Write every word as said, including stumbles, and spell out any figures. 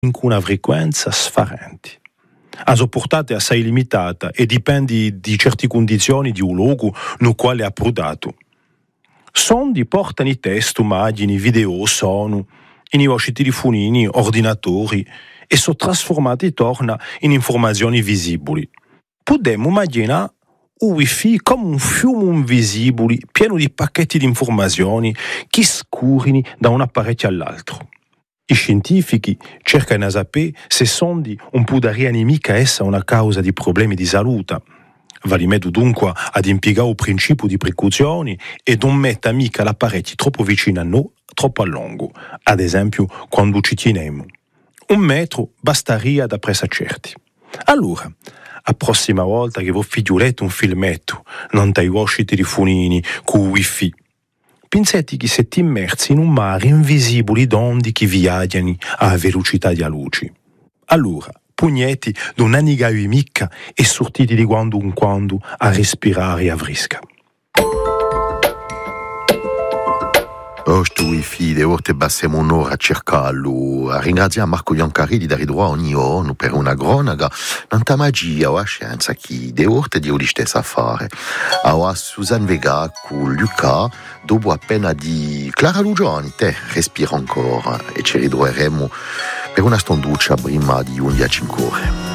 in una frequenza sfarente. La sua portata è assai limitata e dipende di certe condizioni di un luogo nel quale è approdato. Sondi portano i testo, immagini, video, suono, in i vostri telefonini, ordinatori e sono trasformati torna in informazioni visibili. Potremmo immaginare un wifi come un fiume invisibile pieno di pacchetti di informazioni che scorrono da un apparecchio all'altro. I scientifici cercano di sapere se sondi non potrebbero mica essere una causa di problemi di salute. Vale meglio dunque ad impiegare il principio di precauzione e non mettere mica l'apparecchio troppo vicino a noi, troppo a lungo, ad esempio quando ci teniamo. Un metro basterebbe da presa certi. Allora, la prossima volta che voi figliolete un filmetto, non dai vostri telefonini con wifi, pensate che siete immersi in un mare invisibile d'onde che viaggiano a velocità di luce. Allora, pugneti non annigavi mica e sortiti di quando in quando a respirare a fresca. Oh, sto wifi, de volte passiamo un'ora a cercarlo. A ringraziare Marco Iancari di dare droit ogni giorno per una cronaca, tanta magia o a scienza che de volte Dio li stessa a fare. A Susanne Vega con Luca, dopo appena di Clara Lugioni, te respira ancora e ci ritroveremo per una stonduccia prima di undici ore.